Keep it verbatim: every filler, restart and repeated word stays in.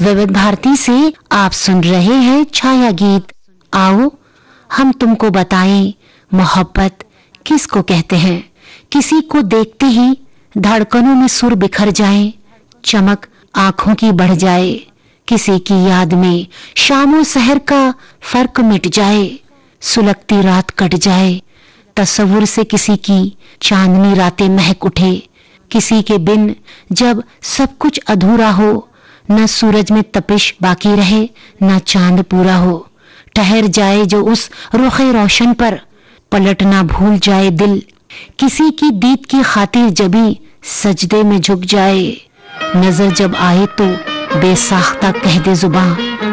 विविध भारती से आप सुन रहे हैं छाया गीत। आओ हम तुमको बताएं मोहब्बत किसको कहते हैं। किसी को देखते ही धड़कनों में सुर बिखर जाए, चमक आंखों की बढ़ जाए, किसी की याद में शामों सहर का फर्क मिट जाए, सुलगती रात कट जाए, तस्वुर से किसी की चांदनी रातें महक उठे, किसी के बिन जब सब कुछ अधूरा हो, न सूरज में तपिश बाकी रहे न चांद पूरा हो, ठहर जाए जो उस रुखे रोशन पर, पलट ना भूल जाए दिल, किसी की दीद की खातिर जबी सजदे में झुक जाए, नजर जब आए तो बेसाख्ता कह दे जुबां,